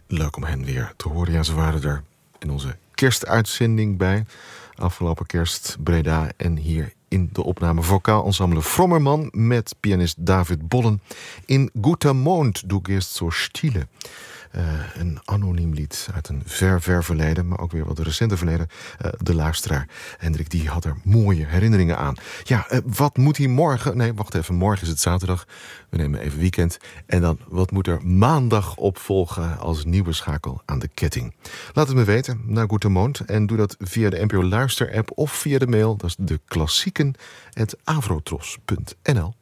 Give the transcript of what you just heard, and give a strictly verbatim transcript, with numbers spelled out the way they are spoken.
Leuk om hen weer te horen. Ja, ze waren er in onze kerstuitzending bij. Afgelopen kerst Breda en hier in de opname vocaal ensemble Vrommerman met pianist David Bollen in Guter Mond, du gehst so stille. Uh, een anoniem lied uit een ver, ver verleden, maar ook weer wat recenter verleden. Uh, de luisteraar, Hendrik, die had er mooie herinneringen aan. Ja, uh, wat moet hij morgen? Nee, wacht even, morgen is het zaterdag. We nemen even weekend. En dan, wat moet er maandag opvolgen als nieuwe schakel aan de ketting? Laat het me weten, naar Goetermond. En doe dat via de N P O Luister-app of via de mail. Dat is de klassieken, at avrotros punt n l.